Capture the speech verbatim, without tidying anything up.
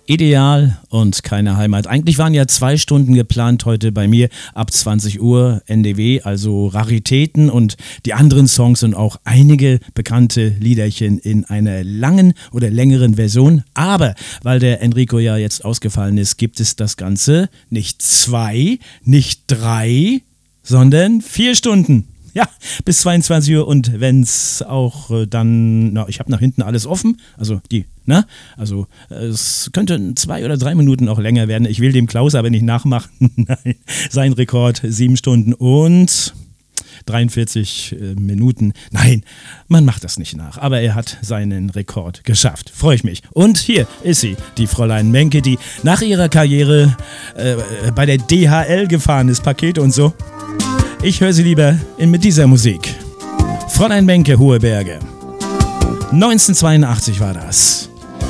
Ideal und keine Heimat. Eigentlich waren ja zwei Stunden geplant heute bei mir ab zwanzig Uhr N D W, also Raritäten und die anderen Songs und auch einige bekannte Liederchen in einer langen oder längeren Version. Aber weil der Enrico ja jetzt ausgefallen ist, gibt es das Ganze nicht zwei, nicht drei, sondern vier Stunden. Ja, bis zweiundzwanzig Uhr und wenn es auch äh, dann, na, ich habe nach hinten alles offen, also die, ne? Also äh, es könnte zwei oder drei Minuten auch länger werden. Ich will dem Klaus aber nicht nachmachen. Nein, sein Rekord sieben Stunden und dreiundvierzig äh, Minuten. Nein, man macht das nicht nach, aber er hat seinen Rekord geschafft. Freue ich mich. Und hier ist sie, die Fräulein Menke, die nach ihrer Karriere äh, bei der D H L gefahren ist, Pakete und so. Ich höre sie lieber in, mit dieser Musik. Fräulein Menke, Hohe Berge. neunzehnhundertzweiundachtzig war das.